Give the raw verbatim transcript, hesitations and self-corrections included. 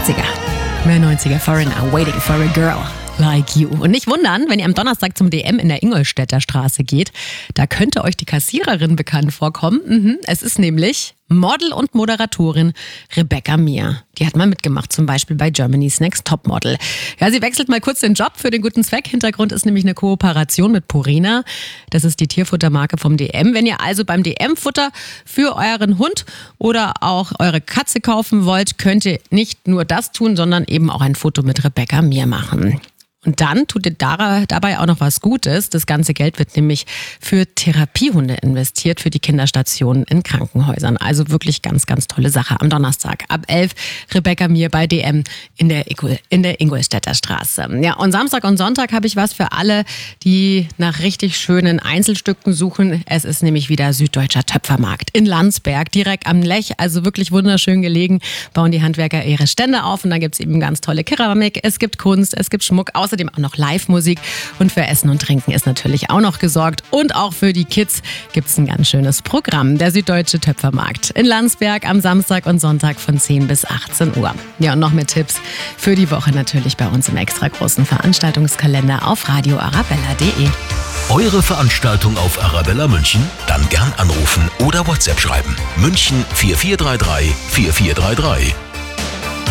achtziger, mehr neunziger, Foreigner, Waiting for a Girl Like You. Und nicht wundern, wenn ihr am Donnerstag zum D M in der Ingolstädter Straße geht, da könnte euch die Kassiererin bekannt vorkommen. Mhm, es ist nämlich Model und Moderatorin Rebecca Mir. Die hat mal mitgemacht, zum Beispiel bei Germany's Next Topmodel. Ja, sie wechselt mal kurz den Job für den guten Zweck. Hintergrund ist nämlich eine Kooperation mit Purina. Das ist die Tierfuttermarke vom D M. Wenn ihr also beim D M Futter für euren Hund oder auch eure Katze kaufen wollt, könnt ihr nicht nur das tun, sondern eben auch ein Foto mit Rebecca Mir machen. Und dann tut ihr dabei auch noch was Gutes. Das ganze Geld wird nämlich für Therapiehunde investiert, für die Kinderstationen in Krankenhäusern. Also wirklich ganz, ganz tolle Sache. Am Donnerstag ab elf Rebecca Mir bei D M in der, in der Ingolstädter Straße. Ja, und Samstag und Sonntag habe ich was für alle, die nach richtig schönen Einzelstücken suchen. Es ist nämlich wieder Süddeutscher Töpfermarkt in Landsberg, direkt am Lech. Also wirklich wunderschön gelegen. Bauen die Handwerker ihre Stände auf und dann gibt es eben ganz tolle Keramik. Es gibt Kunst, es gibt Schmuck, außer Außerdem auch noch Live-Musik und für Essen und Trinken ist natürlich auch noch gesorgt. Und auch für die Kids gibt es ein ganz schönes Programm. Der Süddeutsche Töpfermarkt in Landsberg am Samstag und Sonntag von zehn bis achtzehn Uhr. Ja, und noch mehr Tipps für die Woche natürlich bei uns im extra großen Veranstaltungskalender auf radio arabella punkt de. Eure Veranstaltung auf Arabella München? Dann gern anrufen oder WhatsApp schreiben. München vier vier drei drei vier vier drei drei.